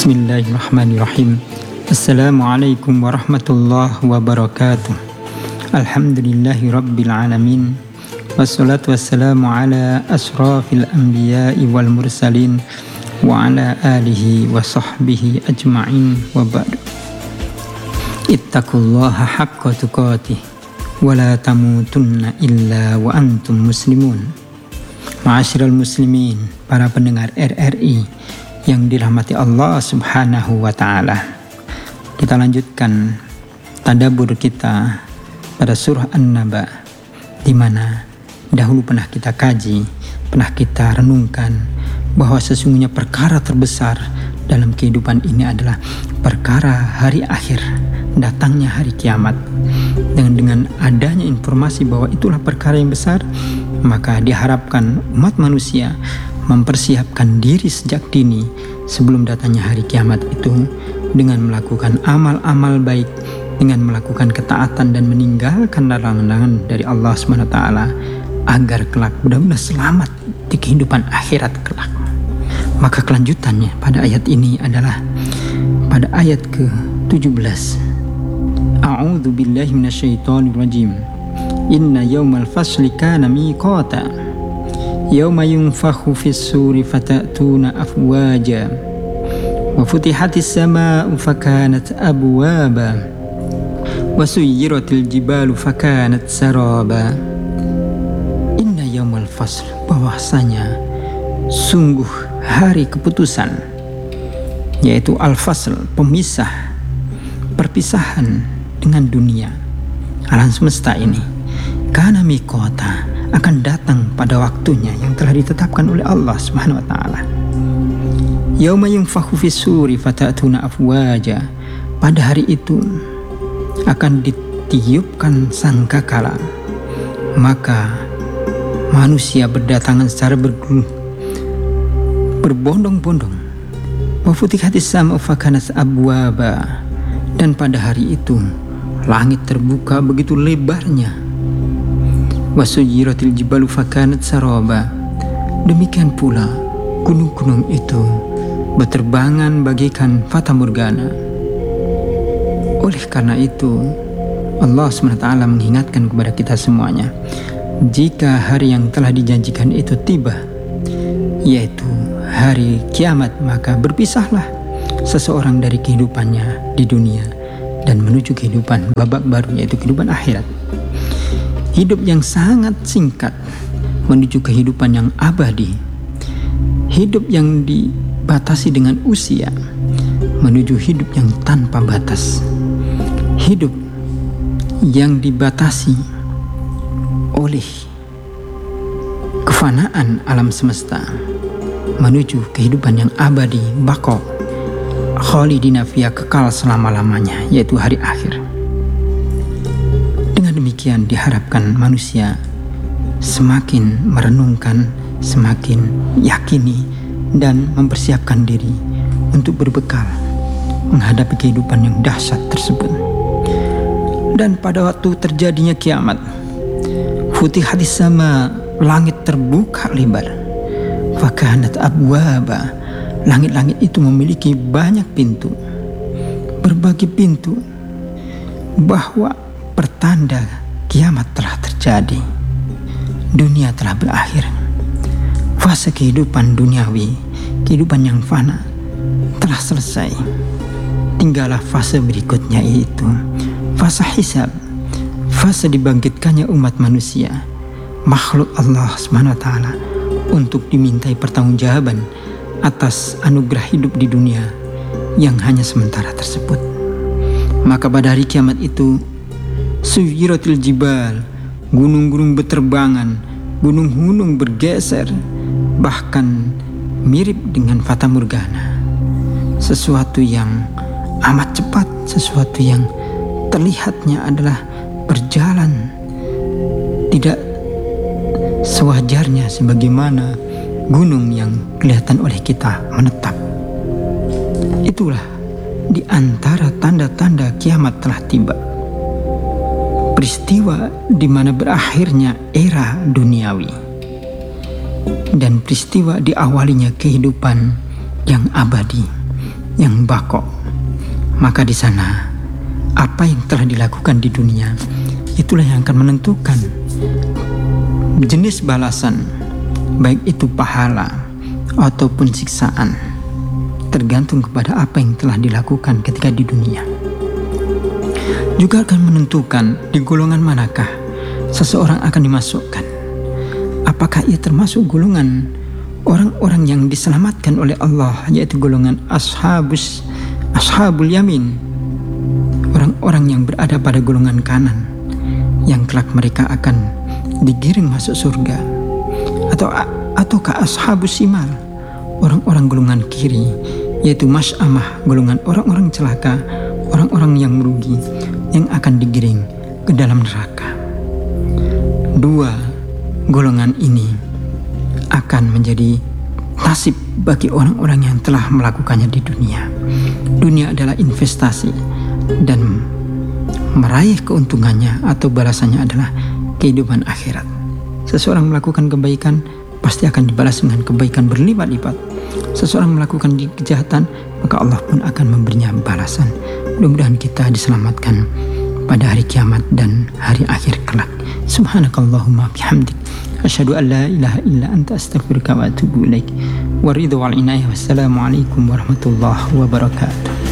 Bismillahirrahmanirrahim. Assalamualaikum warahmatullahi wabarakatuh. Alhamdulillahi rabbil alamin. Wassalatu wassalamu ala asrafil anbiya'i wal mursalin wa ala alihi wa sahbihi ajma'in wa ba'du. Ittaqullaha haqqa tuqatih wa la tamutunna illa wa antum muslimun. Ma'asyiral muslimin, para pendengar RRI yang dirahmati Allah Subhanahu wa Ta'ala. Kita lanjutkan tadabbur kita pada surah An-Naba, di mana dahulu pernah kita kaji, pernah kita renungkan bahwa sesungguhnya perkara terbesar dalam kehidupan ini adalah perkara hari akhir, datangnya hari kiamat. Dengan adanya informasi bahwa itulah perkara yang besar, maka diharapkan umat manusia mempersiapkan diri sejak dini sebelum datangnya hari kiamat itu dengan melakukan amal-amal baik, dengan melakukan ketaatan dan meninggalkan larangan dari Allah SWT, agar kelak benar-benar selamat di kehidupan akhirat kelak. Maka kelanjutannya pada ayat ini adalah pada ayat ke-17. A'udzu billahi minasyaitonir rajim. Inna yaumal fasli kana miqata. Yauma yunfakhu fis-suri fatatuna afwaja wa futihatis samaa'u fakanat abwaba wa suyyiratil jibalu fakanat saraba. Inna yaumal fasl, bahwasanya sungguh hari keputusan, yaitu al-fasl, pemisah, perpisahan dengan dunia, alam semesta ini, kana miqata, akan datang pada waktunya yang telah ditetapkan oleh Allah Subhanahu wa Ta'ala. Yauma yunfakhu fis-suri fatatuna afwaja, pada hari itu akan ditiupkan sangkakala, maka manusia berdatangan secara berbondong-bondong. Wa futihatis sama'u fakanat abwaba, dan pada hari itu langit terbuka begitu lebarnya. Wasujiratil jibalu fakanat saraba, demikian pula gunung-gunung itu berterbangan bagaikan fata morgana. Oleh karena itu Allah SWT mengingatkan kepada kita semuanya, jika hari yang telah dijanjikan itu tiba, yaitu hari kiamat, maka berpisahlah seseorang dari kehidupannya di dunia dan menuju kehidupan babak baru, yaitu kehidupan akhirat. Hidup yang sangat singkat menuju kehidupan yang abadi. Hidup yang dibatasi dengan usia menuju hidup yang tanpa batas. Hidup yang dibatasi oleh kefanaan alam semesta menuju kehidupan yang abadi, baqa, khalidina fiha, kekal selama-lamanya, yaitu hari akhir. Demikian diharapkan manusia semakin merenungkan, semakin yakini dan mempersiapkan diri untuk berbekal menghadapi kehidupan yang dahsyat tersebut. Dan pada waktu terjadinya kiamat, futihatis sama, langit terbuka lebar, fakanat abwaba, langit-langit itu memiliki banyak pintu, berbagai pintu, bahwa pertanda kiamat telah terjadi, dunia telah berakhir. Fase kehidupan duniawi, kehidupan yang fana, telah selesai. Tinggallah fase berikutnya, yaitu fase hisab, fase dibangkitkannya umat manusia, makhluk Allah SWT, untuk dimintai pertanggungjawaban atas anugerah hidup di dunia yang hanya sementara tersebut. Maka pada hari kiamat itu suyiratil jibal, gunung-gunung berterbangan, gunung-gunung bergeser, bahkan mirip dengan fata morgana. Sesuatu yang amat cepat, sesuatu yang terlihatnya adalah berjalan tidak sewajarnya, sebagaimana gunung yang kelihatan oleh kita menetap. Itulah di antara tanda-tanda kiamat telah tiba. Peristiwa di mana berakhirnya era duniawi dan peristiwa diawalinya kehidupan yang abadi, yang baqo. Maka di sana apa yang telah dilakukan di dunia itulah yang akan menentukan jenis balasan, baik itu pahala ataupun siksaan, tergantung kepada apa yang telah dilakukan ketika di dunia. Juga akan menentukan di golongan manakah seseorang akan dimasukkan. Apakah ia termasuk golongan orang-orang yang diselamatkan oleh Allah, yaitu golongan ashabul yamin, orang-orang yang berada pada golongan kanan, yang kelak mereka akan digiring masuk surga, ataukah ashabus simal, orang-orang golongan kiri, yaitu masy'amah, golongan orang-orang celaka, orang-orang yang merugi, yang akan digiring ke dalam neraka. Dua golongan ini akan menjadi nasib bagi orang-orang yang telah melakukannya di dunia. Dunia adalah investasi, dan meraih keuntungannya atau balasannya adalah kehidupan akhirat. Seseorang melakukan kebaikan pasti akan dibalas dengan kebaikan berlipat-lipat. Seseorang melakukan kejahatan, maka Allah pun akan memberinya balasan. Mudah-mudahan kita diselamatkan pada hari kiamat dan hari akhir kelak. Subhanakallahumma bihamdik, asyhadu an la ilaha illa anta, astaghfiruka wa atubu ilaik. Waridhu wal inayah. Wassalamualaikum warahmatullahi wabarakatuh.